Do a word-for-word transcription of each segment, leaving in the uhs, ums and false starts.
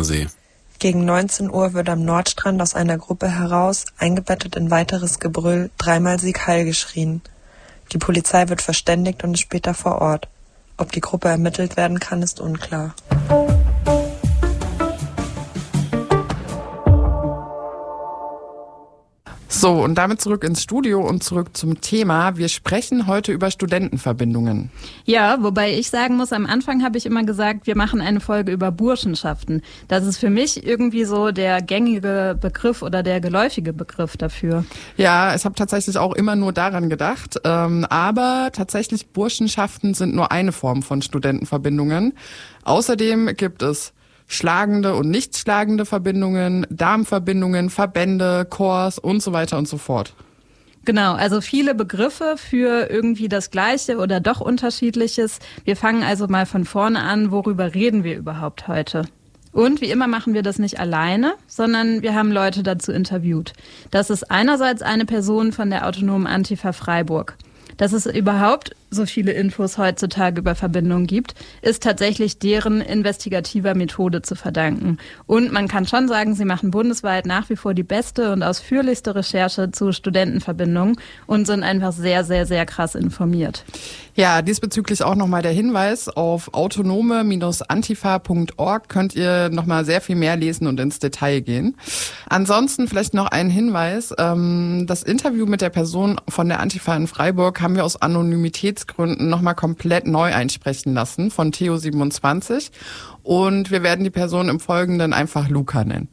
See. Gegen neunzehn Uhr wird am Nordstrand aus einer Gruppe heraus, eingebettet in weiteres Gebrüll, dreimal Sieg Heil geschrien. Die Polizei wird verständigt und ist später vor Ort. Ob die Gruppe ermittelt werden kann, ist unklar. So, und damit zurück ins Studio und zurück zum Thema. Wir sprechen heute über Studentenverbindungen. Ja, wobei ich sagen muss, am Anfang habe ich immer gesagt, wir machen eine Folge über Burschenschaften. Das ist für mich irgendwie so der gängige Begriff oder der geläufige Begriff dafür. Ja, ich habe tatsächlich auch immer nur daran gedacht. Ähm, aber tatsächlich Burschenschaften sind nur eine Form von Studentenverbindungen. Außerdem gibt es schlagende und nicht schlagende Verbindungen, Damenverbindungen, Verbände, Chors und so weiter und so fort. Genau, also viele Begriffe für irgendwie das Gleiche oder doch Unterschiedliches. Wir fangen also mal von vorne an, worüber reden wir überhaupt heute? Und wie immer machen wir das nicht alleine, sondern wir haben Leute dazu interviewt. Das ist einerseits eine Person von der Autonomen Antifa Freiburg. Dass es überhaupt so viele Infos heutzutage über Verbindungen gibt, ist tatsächlich deren investigativer Methode zu verdanken. Und man kann schon sagen, sie machen bundesweit nach wie vor die beste und ausführlichste Recherche zu Studentenverbindungen und sind einfach sehr, sehr, sehr krass informiert. Ja, diesbezüglich auch nochmal der Hinweis, auf autonome Antifa Punkt org könnt ihr nochmal sehr viel mehr lesen und ins Detail gehen. Ansonsten vielleicht noch ein Hinweis, das Interview mit der Person von der Antifa in Freiburg haben wir aus Anonymitätsgründen nochmal komplett neu einsprechen lassen von Theo siebenundzwanzig und wir werden die Person im Folgenden einfach Luca nennen.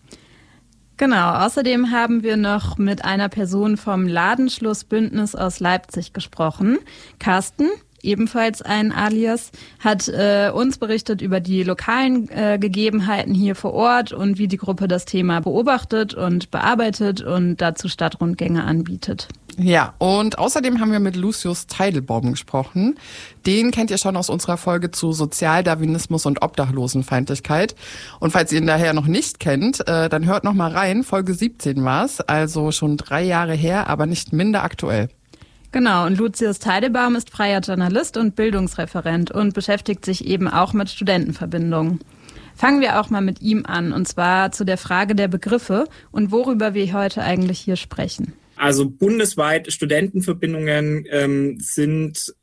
Genau, außerdem haben wir noch mit einer Person vom Ladenschlussbündnis aus Leipzig gesprochen. Carsten, ebenfalls ein Alias, hat äh, uns berichtet über die lokalen äh, Gegebenheiten hier vor Ort und wie die Gruppe das Thema beobachtet und bearbeitet und dazu Stadtrundgänge anbietet. Ja, und außerdem haben wir mit Lucius Teidelbaum gesprochen. Den kennt ihr schon aus unserer Folge zu Sozialdarwinismus und Obdachlosenfeindlichkeit. Und falls ihr ihn daher noch nicht kennt, äh, dann hört noch mal rein. Folge siebzehn war's, also schon drei Jahre her, aber nicht minder aktuell. Genau, und Lucius Teidelbaum ist freier Journalist und Bildungsreferent und beschäftigt sich eben auch mit Studentenverbindungen. Fangen wir auch mal mit ihm an, und zwar zu der Frage der Begriffe und worüber wir heute eigentlich hier sprechen. Also bundesweit Studentenverbindungen ähm, sind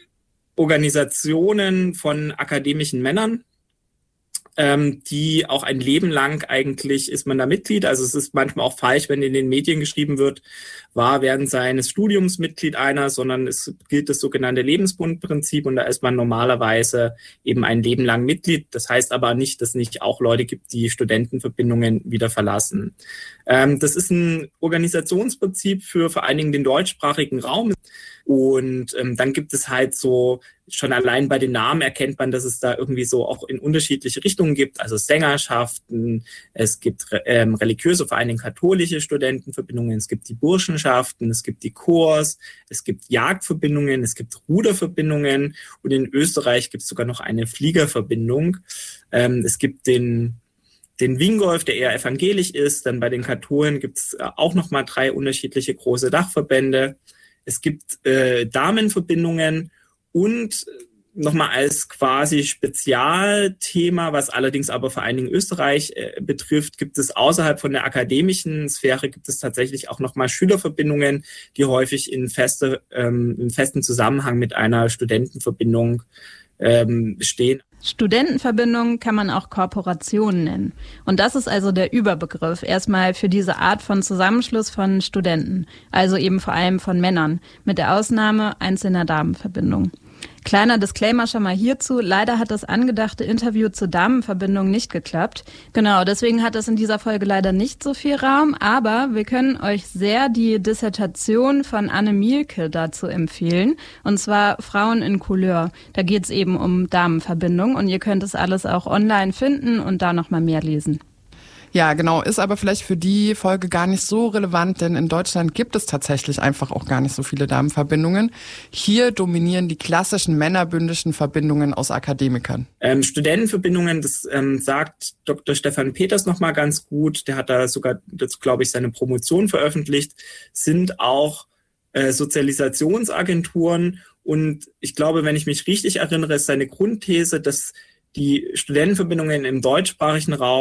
Organisationen von akademischen Männern, ähm, die auch ein Leben lang eigentlich ist man da Mitglied. Also es ist manchmal auch falsch, wenn in den Medien geschrieben wird, war während seines Studiums Mitglied einer, sondern es gilt das sogenannte Lebensbundprinzip und da ist man normalerweise eben ein Leben lang Mitglied. Das heißt aber nicht, dass es nicht auch Leute gibt, die Studentenverbindungen wieder verlassen. Ähm, das ist ein Organisationsprinzip für vor allen Dingen den deutschsprachigen Raum. Und ähm, dann gibt es halt so, schon allein bei den Namen erkennt man, dass es da irgendwie so auch in unterschiedliche Richtungen gibt. Also Sängerschaften, es gibt ähm, religiöse, vor allen Dingen katholische Studentenverbindungen, es gibt die Burschenschaften, es gibt die Chors, es gibt Jagdverbindungen, es gibt Ruderverbindungen und in Österreich gibt es sogar noch eine Fliegerverbindung. Ähm, es gibt den den Wingolf, der eher evangelisch ist. Dann bei den Katholen gibt es auch nochmal drei unterschiedliche große Dachverbände. Es gibt äh, Damenverbindungen und nochmal als quasi Spezialthema, was allerdings aber vor allen Dingen Österreich äh, betrifft, gibt es außerhalb von der akademischen Sphäre gibt es tatsächlich auch nochmal Schülerverbindungen, die häufig in feste, ähm, in festen Zusammenhang mit einer Studentenverbindung ähm, stehen. Studentenverbindungen kann man auch Korporationen nennen. Und das ist also der Überbegriff erstmal für diese Art von Zusammenschluss von Studenten, also eben vor allem von Männern, mit der Ausnahme einzelner Damenverbindungen. Kleiner Disclaimer schon mal hierzu. Leider hat das angedachte Interview zur Damenverbindung nicht geklappt. Genau, deswegen hat es in dieser Folge leider nicht so viel Raum. Aber wir können euch sehr die Dissertation von Anne Mielke dazu empfehlen. Und zwar Frauen in Couleur. Da geht es eben um Damenverbindung. Und ihr könnt es alles auch online finden und da noch mal mehr lesen. Ja, genau, ist aber vielleicht für die Folge gar nicht so relevant, denn in Deutschland gibt es tatsächlich einfach auch gar nicht so viele Damenverbindungen. Hier dominieren die klassischen männerbündischen Verbindungen aus Akademikern. Ähm, Studentenverbindungen, das ähm, sagt Doktor Stefan Peters nochmal ganz gut, der hat da sogar, dazu glaube ich, seine Promotion veröffentlicht, sind auch äh, Sozialisationsagenturen und ich glaube, wenn ich mich richtig erinnere, ist seine Grundthese, dass die Studentenverbindungen im deutschsprachigen Raum